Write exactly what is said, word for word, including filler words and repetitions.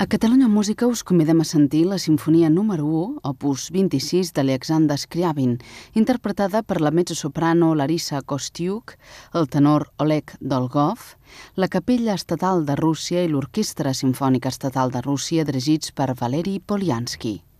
A Catalunya Música us convidem a sentir la Simfonia número u, opus vint-i-sis d'Alexander Scriabin, interpretada per la mezzosoprano Larissa Kostyuk, el tenor Oleg Dolgov, la Capella Estatal de Rússia i l'Orquestra Simfònica Estatal de Rússia, dirigits per Valeri Polyansky.